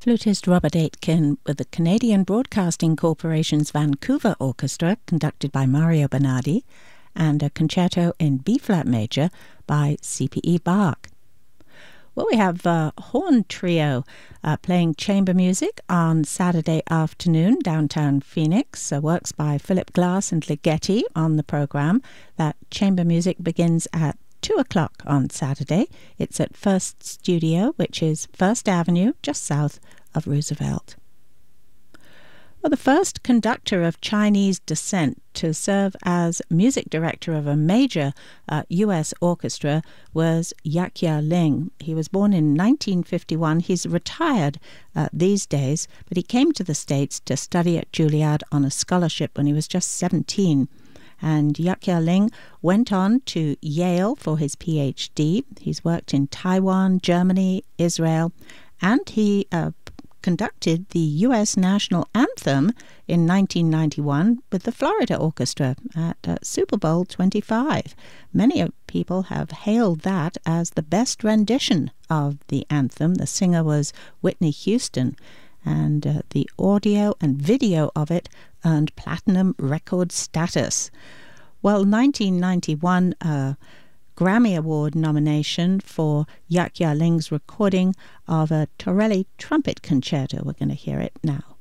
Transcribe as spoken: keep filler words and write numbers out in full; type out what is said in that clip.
Flutist Robert Aitken with the Canadian Broadcasting Corporation's Vancouver Orchestra, conducted by Mario Bernardi, and a concerto in B-flat major by C P E Bach. Well, we have a horn trio uh, playing chamber music on Saturday afternoon, downtown Phoenix. Uh, works by Philip Glass and Ligeti on the program. That chamber music begins at two o'clock on Saturday. It's at First Studio, which is First Avenue, just south of Roosevelt. Well, the first conductor of Chinese descent to serve as music director of a major uh, U S orchestra was Yakia Ling. He was born in nineteen fifty-one. He's retired uh, these days, but he came to the States to study at Juilliard on a scholarship when he was just seventeen. And Yakia Ling went on to Yale for his P H D. He's worked in Taiwan, Germany, Israel, and he uh, conducted the U S National Anthem in nineteen ninety-one with the Florida Orchestra at uh, Super Bowl twenty-five. Many people have hailed that as the best rendition of the anthem. The singer was Whitney Houston, and uh, the audio and video of it earned platinum record status. Well, nineteen ninety-one uh, Grammy Award nomination for Yakia Ling's recording of a Torelli trumpet concerto. We're going to hear it now.